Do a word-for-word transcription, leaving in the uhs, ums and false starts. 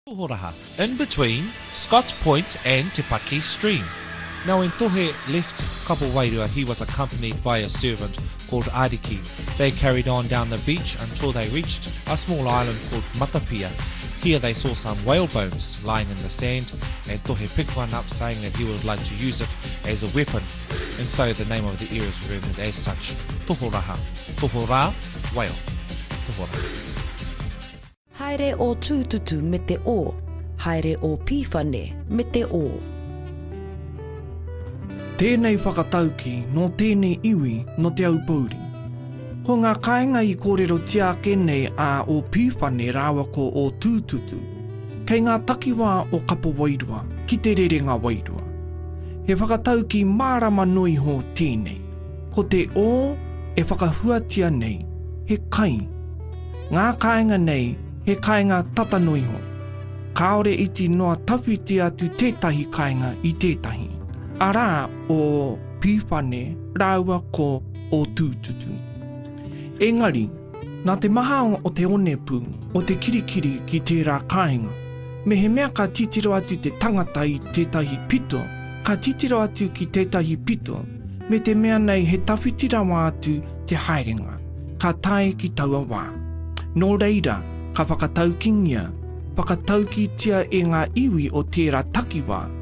Tohoraha, in between Scotts Point and Te Paki Stream. Now when Tohe left Kapo Wairua, he was accompanied by a servant called Ariki. They carried on down the beach until they reached a small island called Matapia. Here they saw some whale bones lying in the sand, and Tohe picked one up saying that he would like to use it as a weapon. And so the name of the area is remembered as such, Tohoraha. Tohora, whale. Tohoraha. Haere o tūtutu me te o, haere o pīwhane me te o. Tēnei whakatauki no tēnei iwi no te aupauri. Ko ngā kāinga i kōrero tiake nei a o pīwhane rāwa ko o tūtutu, kei ngā takiwā o Kapo Wairua ki te rerenga Wairua. He whakatauki mārama nui ho tēnei, ko te o e whakahuatia nei, he kai. Ngā kāinga nei, he kāinga tata nui ho. Kāore iti noa tawhiti atu tētahi kāinga i tētahi. Arā o pīwhane rāua ko o tūtutu. Engari, nā te maha o te onepu o te kirikiri ki tērā kāinga, me he mea ka titiro atu te tangata i tētahi pito, ka titiro atu ki tētahi pito, me te mea nei he tawhitirawa atu te haerenga, ka tae ki taua wā. Nō reira, ka whakataukingia, whakatauki tia e ngā iwi o tērā takiwā,